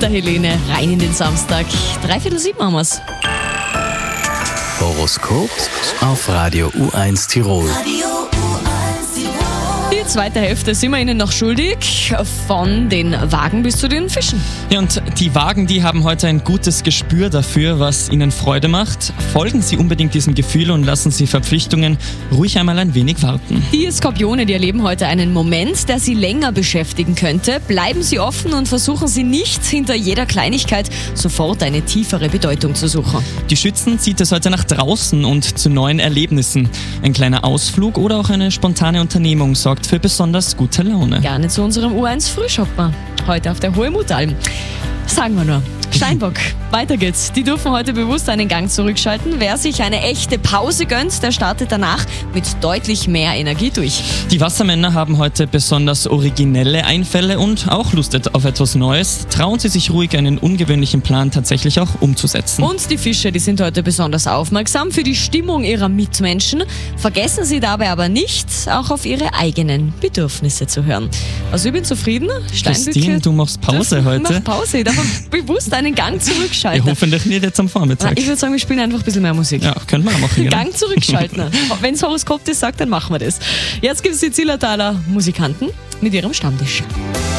der Helene rein in den Samstag. 6:45 haben wir's. Horoskop auf Radio U1 Tirol. Die zweite Hälfte sind wir Ihnen noch schuldig, von den Wagen bis zu den Fischen. Ja, und die Wagen, die haben heute ein gutes Gespür dafür, was ihnen Freude macht. Folgen Sie unbedingt diesem Gefühl und lassen Sie Verpflichtungen ruhig einmal ein wenig warten. Die Skorpione, die erleben heute einen Moment, der Sie länger beschäftigen könnte. Bleiben Sie offen und versuchen Sie nicht, hinter jeder Kleinigkeit sofort eine tiefere Bedeutung zu suchen. Die Schützen zieht es heute nach draußen und zu neuen Erlebnissen. Ein kleiner Ausflug oder auch eine spontane Unternehmung sorgt für besonders gute Laune. Gerne zu unserem U1 Frühshopper. Heute auf der Hohemutalm. Sagen wir nur. Steinbock, weiter geht's. Die dürfen heute bewusst einen Gang zurückschalten. Wer sich eine echte Pause gönnt, der startet danach mit deutlich mehr Energie durch. Die Wassermänner haben heute besonders originelle Einfälle und auch Lust auf etwas Neues. Trauen Sie sich ruhig, einen ungewöhnlichen Plan tatsächlich auch umzusetzen. Und die Fische, die sind heute besonders aufmerksam für die Stimmung ihrer Mitmenschen. Vergessen Sie dabei aber nicht, auch auf Ihre eigenen Bedürfnisse zu hören. Also ich bin zufrieden. Christine, du machst Pause heute. Ich mach Pause. Ich darf bewusst einen Gang zurückschalten. Ja, hoffentlich nicht jetzt am Vormittag. Ich würde sagen, wir spielen einfach ein bisschen mehr Musik. Ja, können wir auch machen. Gang zurückschalten. Wenn das Horoskop das sagt, dann machen wir das. Jetzt gibt es die Zillertaler Musikanten mit ihrem Stammtisch.